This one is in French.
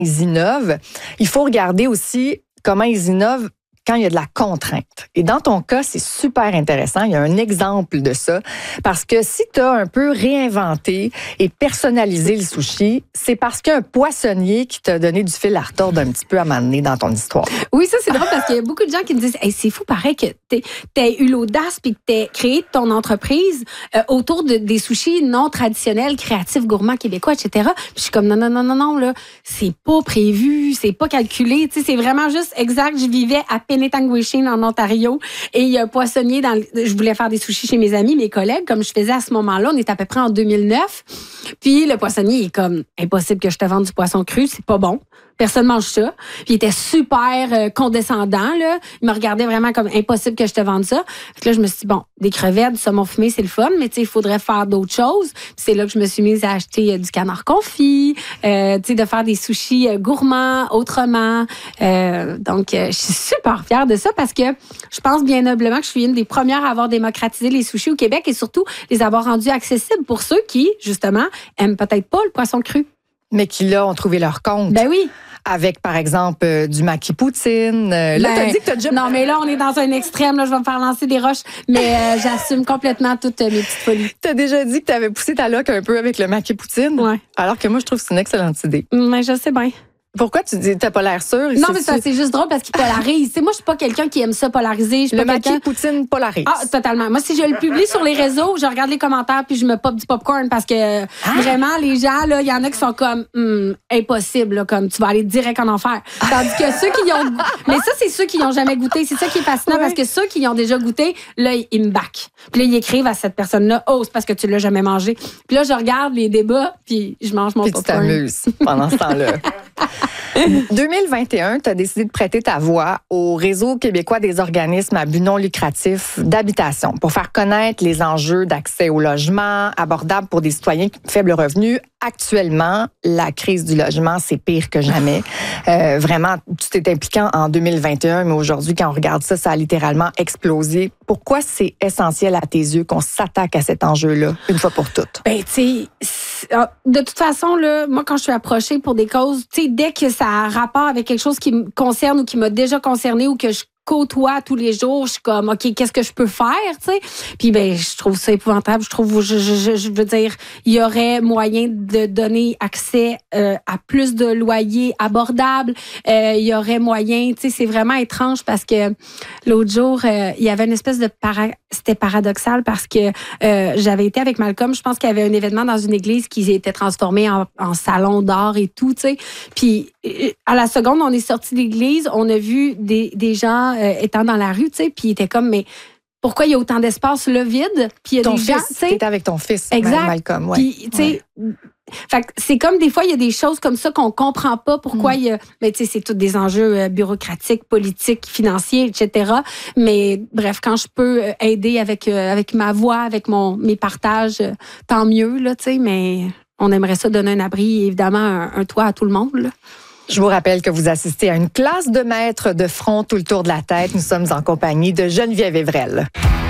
ils innovent, il faut regarder aussi comment ils innovent quand il y a de la contrainte. Et dans ton cas, c'est super intéressant. Il y a un exemple de ça. Parce que si tu as un peu réinventé et personnalisé le sushi, c'est parce qu'il y a un poissonnier qui t'a donné du fil à retordre un petit peu à m'amener dans ton histoire. Oui, ça, c'est drôle parce qu'il y a beaucoup de gens qui me disent hey, c'est fou, pareil, que t'aies eu l'audace puis que t'aies créé ton entreprise autour des sushis non traditionnels, créatifs, gourmands, québécois, etc. Puis je suis comme non, là, c'est pas prévu, c'est pas calculé. Tu sais, c'est vraiment juste exact. Je vivais à Penetanguishene en Ontario et il y a un poissonnier je voulais faire des sushis chez mes amis, mes collègues, comme je faisais à ce moment-là. On est à peu près en 2009. Puis le poissonnier est comme impossible que je te vende du poisson cru, c'est pas bon. Personne mange ça. Puis il était super condescendant, là. Il me regardait vraiment comme impossible que je te vende ça. Fait que là, je me suis dit, bon, des crevettes, du saumon fumé, c'est le fun, mais tu sais, il faudrait faire d'autres choses. Puis c'est là que je me suis mise à acheter du canard confit, tu sais, de faire des sushis gourmands, autrement. Donc, je suis super fière de ça parce que je pense bien noblement que je suis une des premières à avoir démocratisé les sushis au Québec et surtout les avoir rendus accessibles pour ceux qui, justement, aiment peut-être pas le poisson cru. Mais qui, là, ont trouvé leur compte. Ben oui. Avec, par exemple, du maki poutine. Là, t'as dit que t'as déjà... Non, mais là, on est dans un extrême. Là, je vais me faire lancer des roches. Mais j'assume complètement toutes mes petites folies. T'as déjà dit que t'avais poussé ta loque un peu avec le maki poutine? Ouais. Alors que moi, je trouve que c'est une excellente idée. Mais je sais bien. Pourquoi tu dis t'as pas l'air sûr? Non, mais c'est juste drôle parce qu'il polarise. Tu sais, moi, je suis pas quelqu'un qui aime ça polariser. Le maki poutine polarise. Ah, totalement. Moi, si je le publie sur les réseaux, je regarde les commentaires puis je me pop du popcorn parce que vraiment, les gens, là, il y en a qui sont comme impossible, là, comme tu vas aller direct en enfer. Tandis que ceux qui ont... Mais ça, c'est ceux qui n'ont jamais goûté. C'est ça qui est fascinant parce que ceux qui ont déjà goûté, là, ils me backent. Puis là, ils écrivent à cette personne-là, oh, c'est parce que tu l'as jamais mangé. Puis là, je regarde les débats puis je mange mon popcorn. Puis tu t'amuses pendant ce temps-là. 2021, tu as décidé de prêter ta voix au Réseau québécois des organismes à but non lucratif d'habitation pour faire connaître les enjeux d'accès au logement abordable pour des citoyens faibles revenus. Actuellement, la crise du logement, c'est pire que jamais. Vraiment, tu t'es impliquant en 2021, mais aujourd'hui, quand on regarde ça, ça a littéralement explosé. Pourquoi c'est essentiel à tes yeux qu'on s'attaque à cet enjeu-là une fois pour toutes? Ben, tu sais, de toute façon, là, moi, quand je suis approchée pour des causes, tu sais, dès que ça a rapport avec quelque chose qui me concerne ou qui m'a déjà concerné ou que je côtoie tous les jours, je suis comme, OK, qu'est-ce que je peux faire, tu sais? Puis, ben, je trouve ça épouvantable. Je trouve, je veux dire, il y aurait moyen de donner accès à plus de loyers abordables. Il y aurait moyen, tu sais, c'est vraiment étrange parce que l'autre jour, il y avait une espèce de c'était paradoxal parce que j'avais été avec Malcolm, je pense qu'il y avait un événement dans une église qui s'était transformé en salon d'art et tout, tu sais. Puis, à la seconde, on est sorti de l'église, on a vu des gens étant dans la rue, tu sais, puis il était comme, mais pourquoi il y a autant d'espace là vide? Puis il y a ton des fils, gens, tu sais. t'étais avec ton fils, exact. Malcolm, ouais. Puis, tu sais, fait que c'est comme des fois, il y a des choses comme ça qu'on comprend pas pourquoi il y a, mais tu sais, c'est tous des enjeux bureaucratiques, politiques, financiers, etc. Mais bref, quand je peux aider avec ma voix, avec mes partages, tant mieux, là, tu sais, mais on aimerait ça donner un abri, évidemment, un toit à tout le monde, là. Je vous rappelle que vous assistez à une classe de maîtres de front tout le tour de la tête. Nous sommes en compagnie de Geneviève Evrel.